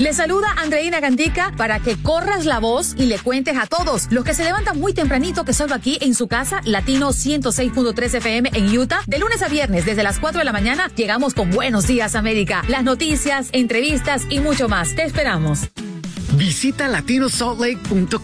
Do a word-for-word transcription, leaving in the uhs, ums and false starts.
Le saluda Andreina Gandica para que corras la voz y le cuentes a todos los que se levantan muy tempranito que salgo aquí en su casa, Latino ciento seis punto tres F M en Utah. De lunes a viernes, desde las cuatro de la mañana, llegamos con Buenos Días América. Las noticias, entrevistas y mucho más. Te esperamos. Visita latino salt lake punto com.